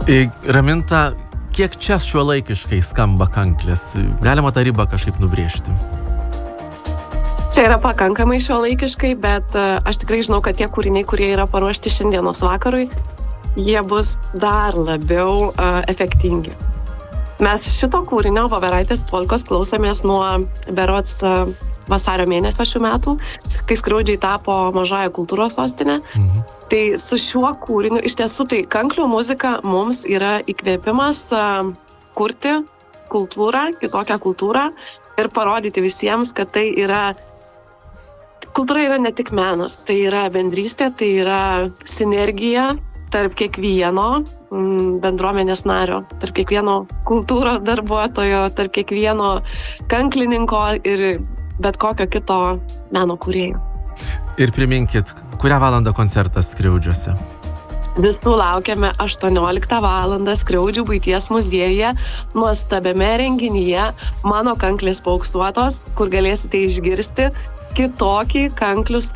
Raminta, kiek čia šiuolaikiškai skamba kanklės? Galima tą ribą kažkaip nubrėžti? Čia yra pakankamai šiuolaikiškai, bet aš tikrai žinau, kad tie kūriniai, kurie yra paruošti šiandienos vakarui, jie bus dar labiau efektingi. Mes šito kūrinio Voveraitės polkos klausomės nuo berods vasario mėnesio šių metų, kai Skriaudžiai tapo mažąja kultūros sostinė. Tai su šiuo kūriniu, iš tiesų, tai kanklių muzika mums yra įkvėpimas kurti kultūrą, kitokią kultūrą ir parodyti visiems, kad tai yra, kultūra yra ne tik menas, tai yra bendrystė, tai yra sinergija tarp kiekvieno bendruomenės nario, tarp kiekvieno kultūros darbuotojo, tarp kiekvieno kanklininko ir bet kokio kito meno kūrėjo. Ir priminkit, kurią valandą koncertas Skriaudžiuose? Visų laukiame 18 valandą Skriaudžių buities muziejuje, nuostabiame renginyje Mano kanklės paauksuotos, kur galėsite išgirsti kitokį kanklių